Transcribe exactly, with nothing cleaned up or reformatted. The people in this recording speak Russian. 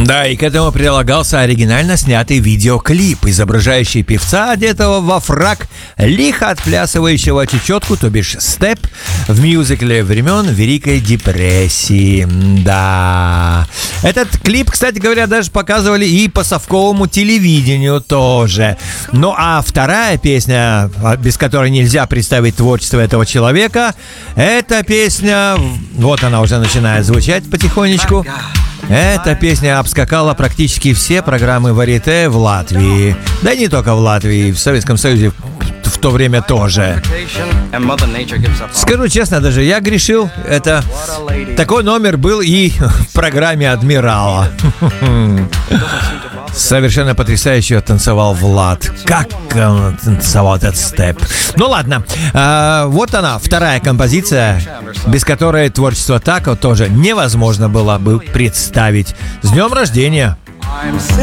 Да, и к этому прилагался оригинально снятый видеоклип, изображающий певца, одетого во фрак, лихо отплясывающего чечетку, то бишь степ, в мюзикле времен Великой депрессии. Да. Этот клип, кстати говоря, даже показывали и по совковому телевидению тоже. Ну а вторая песня, без которой нельзя представить творчество этого человека, эта песня, вот она уже начинает звучать потихонечку. Эта песня обскакала практически все программы варьете в Латвии. Да и не только в Латвии, в Советском Союзе в то время тоже. Скажу честно, даже я грешил. Это такой номер был и в программе «Адмирала». Совершенно потрясающе танцевал Влад. Как он танцевал этот степ. Ну ладно, а, вот она, вторая композиция, без которой творчество Тако тоже невозможно было бы представить. С днем рождения!